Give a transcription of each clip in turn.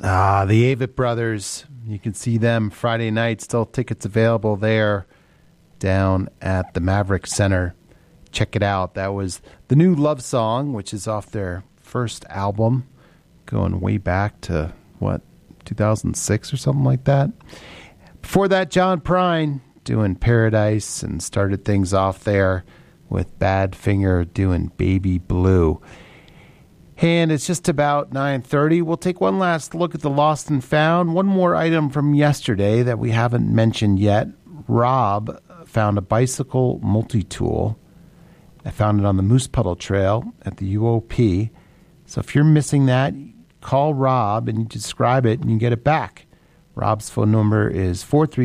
The Avett Brothers. You can see them Friday night. Still tickets available there down at the Maverick Center. Check it out. That was the new Love Song, which is off their first album, going way back to, 2006 or something like that. Before that, John Prine doing Paradise, and started things off there with Badfinger doing Baby Blue. And it's just about 9:30. We'll take one last look at the Lost and Found. One more item from yesterday that we haven't mentioned yet. Rob found a bicycle multi-tool. I found it on the Moose Puddle Trail at the UOP. So if you're missing that, call Rob and you describe it and you get it back. Rob's phone number is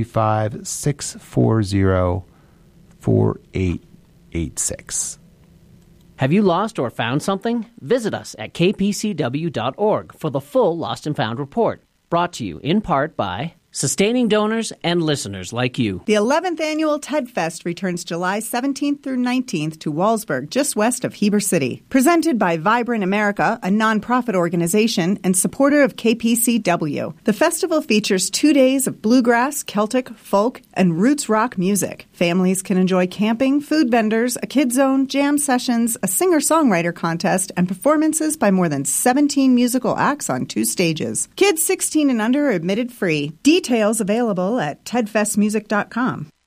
435-640-4886. Have you lost or found something? Visit us at kpcw.org for the full Lost and Found report. Brought to you in part by sustaining donors and listeners like you. The 11th annual TED Fest returns July 17th through 19th to Wallsburg, just west of Heber City. Presented by Vibrant America, a nonprofit organization and supporter of KPCW. The festival features 2 days of bluegrass, Celtic, folk, and roots rock music. Families can enjoy camping, food vendors, a kid zone, jam sessions, a singer-songwriter contest, and performances by more than 17 musical acts on 2 stages. Kids 16 and under are admitted free. Details available at tedfestmusic.com.